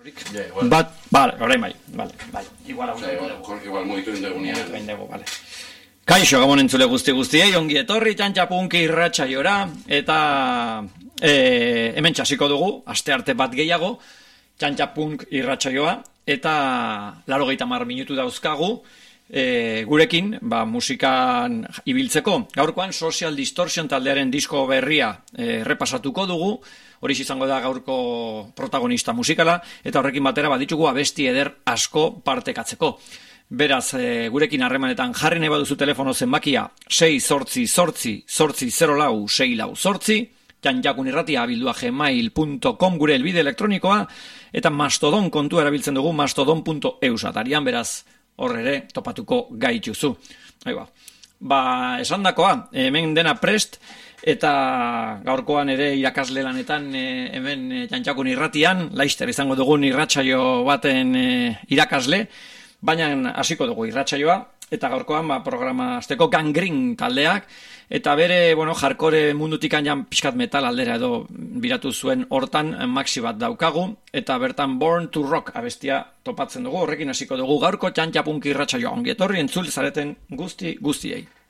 Bat, bale, orain bai, bai. Igual mugitu indegunean. Bale. Kaixo, gabon entzule guztiei, ongi etorri txantxapunki irratsaiora, eta hemen txasiko dugu, astearte bat gehiago, txantxapunk irratsaioa, eta 80 minutu dauzkagu, gurekin, musikan ibiltzeko. Gaurkoan Social Distortion taldearen disko berria repasatuko dugu, hori izango da gaurko protagonista musikala, eta horrekin batera baditugu abesti eder asko partekatzeko. Beraz, gurekin harremanetan jarri nahi baduzu telefono zenbakia 688-046-4, txantxakunirratia@gmail.com gure elbide elektronikoa, eta Mastodon kontua erabiltzen dugu mastodon.eus atarian, beraz, hor ere topatuko gaituzu. Esandakoa, hemen dena prest, eta gaurkoan ere irakasle lanetan hemen txantxakun irratian, laister izango dugun irratsaio baten irakasle, baina hasiko dugu irratsaioa, eta gaurkoan programa azteko Gangreen taldeak, eta bere, hardcore mundutik jan pixkat metal aldera edo biratu zuen hortan maxi bat daukagu, eta bertan Born to Rock abestia topatzen dugu, horrekin hasiko dugu gaurko txantxapunk irratsaioa. Ongi etorri entzule zareten guztiei.